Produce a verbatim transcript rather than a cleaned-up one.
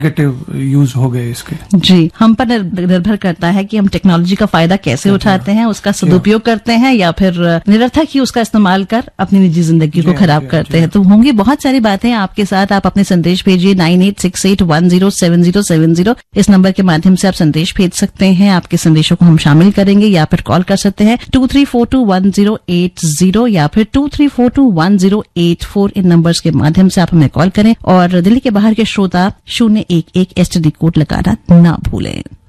Negative use हो गए इसके। जी, हम पर निर्भर करता है कि हम टेक्नोलॉजी का फायदा कैसे उठाते हैं, उसका सदुपयोग करते हैं या फिर निरर्थक ही उसका इस्तेमाल कर अपनी निजी जिंदगी को खराब करते हैं। तो होंगी बहुत सारी बातें आपके साथ। आप अपने संदेश भेजिए nine eight six eight one zero seven zero seven zero, इस नंबर के माध्यम से आप संदेश भेज सकते हैं। आपके संदेशों को हम शामिल करेंगे या फिर कॉल कर सकते हैं to three four to one zero eight zero या फिर to three four to one zero eight four. In numbers के माध्यम से आप हमें कॉल करें और दिल्ली के बाहर के श्रोता शून्य एक एक एसटीडी कोड लगाना ना भूलें।